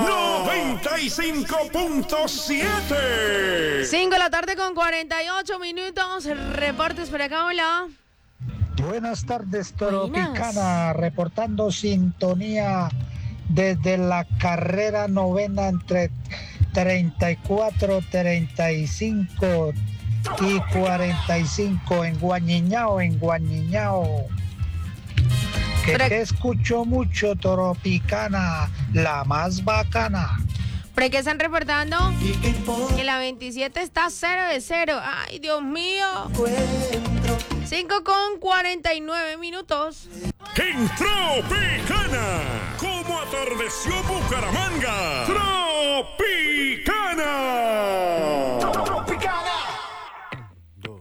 95.7. 5 de la tarde con 48 minutos. Reportes por acá, hola. Buenas tardes, Toropicana, reportando sintonía desde la carrera novena entre 34, 35 y 45 en Guañiñao. Que te escucho mucho, Toropicana, la más bacana. ¿Por qué están reportando? Que la 27 está 0 de 0. Ay, Dios mío. 5 con 49 minutos. En Tropicana, como atardeció Bucaramanga. Tropicana.